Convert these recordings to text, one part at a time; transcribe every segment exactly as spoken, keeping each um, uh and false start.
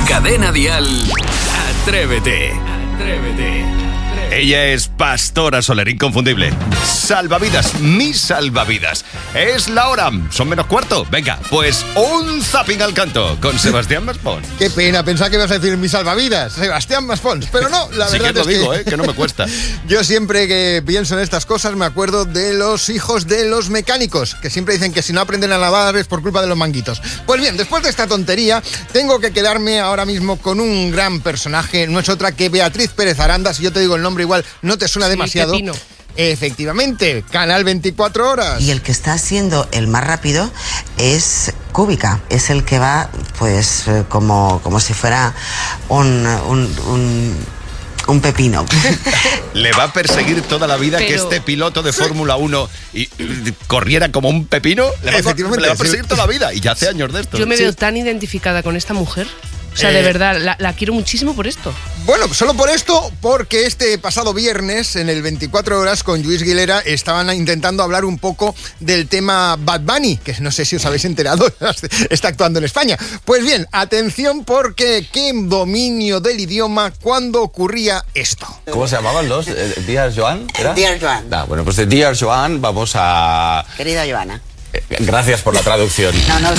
Cadena Dial, Atrévete. Atrévete. Ella es Pastora Soler, inconfundible. Salvavidas, mi salvavidas. Es la hora, son menos cuarto. Venga, pues un zapping al canto con Sebastián Maspons. Qué pena, pensaba que ibas a decir mi salvavidas, Sebastián Maspons. Pero no, la sí verdad que es lo digo, que... eh, que no me cuesta. Yo siempre que pienso en estas cosas me acuerdo de los hijos de los mecánicos, que siempre dicen que si no aprenden a lavar es por culpa de los manguitos. Pues bien, después de esta tontería, tengo que quedarme ahora mismo con un gran personaje. No es otra que Beatriz Pérez Aranda. Si yo te digo el nombre igual no te suena Sí, demasiado. Pepino. Efectivamente, Canal veinticuatro horas. Y el que está siendo el más rápido es Kubica, es el que va pues como, como si fuera un, un, un, un pepino. Le va a perseguir toda la vida Pero... que este piloto de Fórmula uno y, y corriera como un pepino. Le va, Efectivamente, le va a perseguir sí. toda la vida y ya hace años de esto. Yo me Sí. veo tan identificada con esta mujer. O sea, Eh, de verdad, la, la quiero muchísimo por esto. Bueno, solo por esto, porque este pasado viernes en el veinticuatro horas con Lluís Guilera estaban intentando hablar un poco del tema Bad Bunny, que no sé si os habéis enterado, está actuando en España. Pues bien, atención porque qué dominio del idioma cuando ocurría esto. ¿Cómo se llamaban los? Eh, ¿Dear Joan? ¿Era? Dear Joan. Ah, bueno, pues de Dear Joan vamos a... Querida Joana. Eh, Gracias por la traducción. No, no,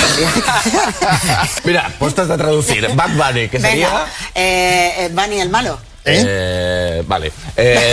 Mira, puestas a traducir. Bad Bunny, ¿qué sería? Venga, eh, Bunny el malo. ¿Eh? Eh, vale. Eh,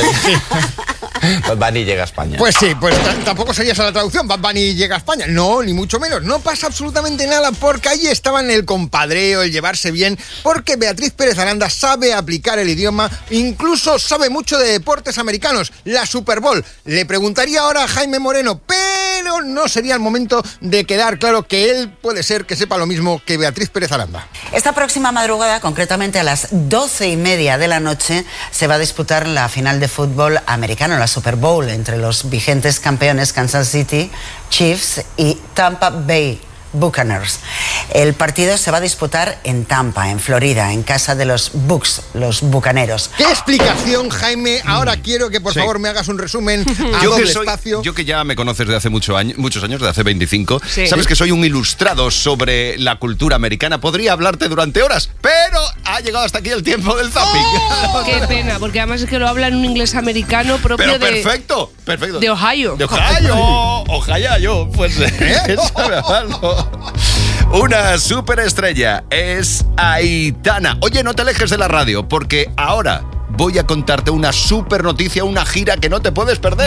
Bad Bunny llega a España. Pues sí, pues t- tampoco sería esa la traducción. Bad Bunny llega a España. No, ni mucho menos. No pasa absolutamente nada porque ahí estaban el compadreo, el llevarse bien, porque Beatriz Pérez Aranda sabe aplicar el idioma, incluso sabe mucho de deportes americanos, la Super Bowl. Le preguntaría ahora a Jaime Moreno, pero no sería el momento de quedar claro que él puede ser que sepa lo mismo que Beatriz Pérez Aranda. Esta próxima madrugada, concretamente a las doce y media de la noche, se va a disputar la final de fútbol americano, la Super Bowl, entre los vigentes campeones Kansas City Chiefs y Tampa Bay Buccaneers. El partido se va a disputar en Tampa, en Florida, en casa de los Bucs, los bucaneros. ¿Qué explicación, Jaime? Ahora quiero que por Sí. favor me hagas un resumen a Yo doble que, soy, espacio. yo que ya me conoces de hace mucho año, muchos años, de hace veinticinco, Sí. sabes que soy un ilustrado sobre la cultura americana. Podría hablarte durante horas, pero ha llegado hasta aquí el tiempo del zapping. ¡Oh! Qué pena, porque además es que lo habla en un inglés americano propio Pero de, perfecto, perfecto. de Ohio. De Ohio, Ohio, pues ¿eh? sabe algo. Una superestrella es Aitana. Oye, no te alejes de la radio, porque ahora voy a contarte una super noticia, una gira que no te puedes perder.